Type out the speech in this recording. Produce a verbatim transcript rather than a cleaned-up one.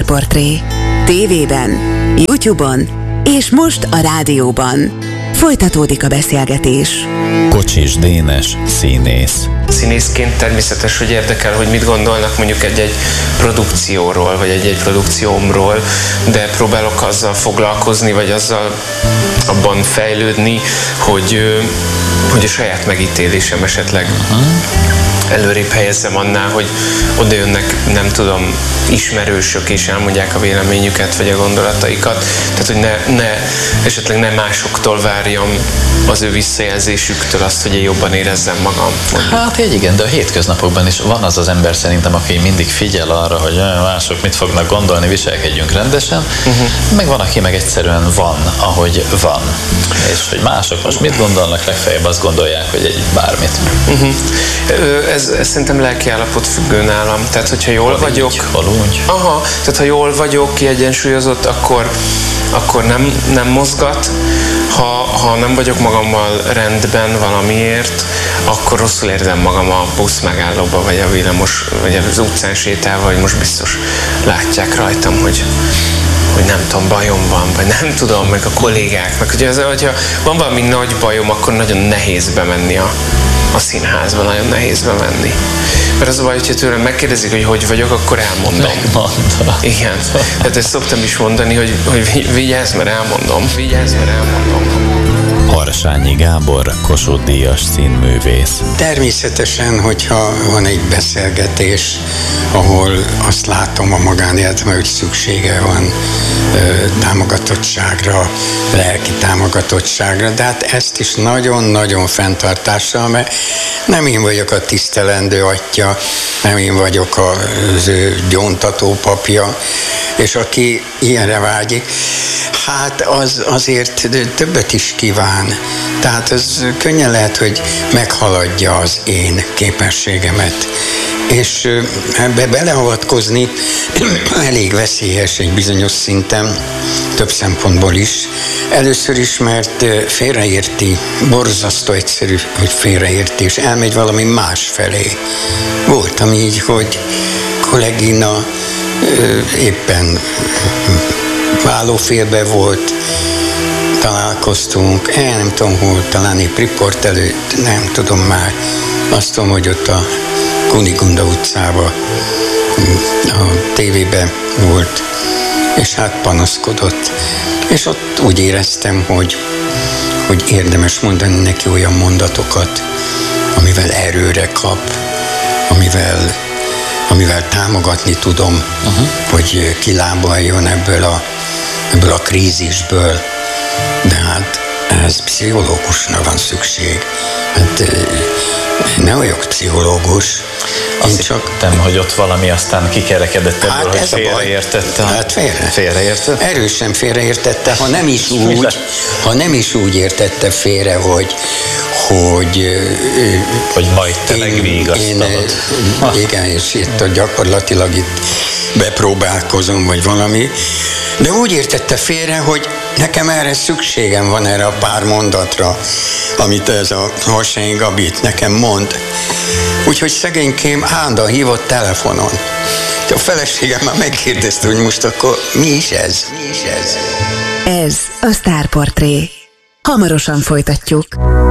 Sztárportré. Tévében, YouTube-on és most a rádióban. Folytatódik a beszélgetés. Kocsis Dénes, színész. Színészként természetes, hogy érdekel, hogy mit gondolnak mondjuk egy-egy produkcióról, vagy egy-egy produkciómról, de próbálok azzal foglalkozni, vagy azzal abban fejlődni, hogy, hogy a saját megítélésem esetleg uh-huh. előrébb helyezzem annál, hogy oda jönnek, nem tudom, ismerősök és elmondják a véleményüket, vagy a gondolataikat. Tehát, hogy ne, ne, esetleg ne másoktól várjam az ő visszajelzésüktől azt, hogy én jobban érezzem magam. Mondjuk. Hát így igen, de a hétköznapokban is van az az ember szerintem, aki mindig figyel arra, hogy mások mit fognak gondolni, viselkedjünk rendesen, uh-huh. meg van, aki meg egyszerűen van, ahogy van. És hogy mások most mit gondolnak, legfeljebb azt gondolják, hogy egy bármit. Uh-huh. Ez, ez szerintem lelkiállapot függő nálam. Tehát, hogyha jól hol vagyok... Így, hol úgy. Aha, tehát ha jól vagyok, kiegyensúlyozott, akkor, akkor nem, nem mozgat. Ha, ha nem vagyok magammal rendben valamiért, akkor rosszul érzem magam a busz megállóba, vagy a villamos, vagy az utcán sétálva, vagy most biztos látják rajtam, hogy hogy nem tudom, bajom van, vagy nem tudom, meg a kollégák, meg ugye az, hogyha van valami nagy bajom, akkor nagyon nehéz bemenni a, a színházba, nagyon nehéz bemenni. Mert az a baj, hogyha tőlem megkérdezik, hogy hogy vagyok, akkor elmondom. Megmondta. Igen. Tehát ezt szoktam is mondani, hogy, hogy vigyázz, mert elmondom. Vigyázz, mert elmondom. Harsányi Gábor, Kossuth-díjas színművész. Természetesen, hogyha van egy beszélgetés, ahol azt látom a magánéletben, hogy szüksége van ö, támogatottságra, lelki támogatottságra, de hát ezt is nagyon-nagyon fenntartással, mert nem én vagyok a tisztelendő atya, nem én vagyok az ő gyóntató papja, és aki ilyenre vágyik, hát az azért többet is kíván. Tehát ez könnyen lehet, hogy meghaladja az én képességemet. És ebbe beleavatkozni elég veszélyes egy bizonyos szinten, több szempontból is. Először is, mert félreérti, borzasztó egyszerű, hogy félreérti, és elmegy valami más felé. Voltam így, hogy kollégina éppen vállófélbe volt, találkoztunk, el nem tudom hol, talán épp riport előtt, nem tudom már. Azt tudom, hogy ott a Kunigunda utcába a tévében volt, és hát panaszkodott. És ott úgy éreztem, hogy, hogy érdemes mondani neki olyan mondatokat, amivel erőre kap, amivel, amivel támogatni tudom, uh-huh. hogy kilábaljon ebből a, ebből a krízisből. De hát ez pszichológusnak van szükség. Hát ne vagyok pszichológus. Azt Én csak hittem, hogy ott valami aztán kikerekedett ebből, hát hogy félreértette. Hát félre. Félreértette? Erősen félreértette, ha nem is úgy, ha nem is úgy értette félre, hogy hogy, hogy majd te megvigasztalod. Igen, és itt gyakorlatilag itt bepróbálkozom, vagy valami. De úgy értette félre, hogy nekem erre szükségem van, erre a pár mondatra, amit ez a Harsányi Gabi nekem mond. Úgyhogy szegénykém állandóan hívott telefonon. A feleségem már megkérdezte, hogy most akkor mi is ez? Mi is ez? Ez a Sztárportré. Hamarosan folytatjuk.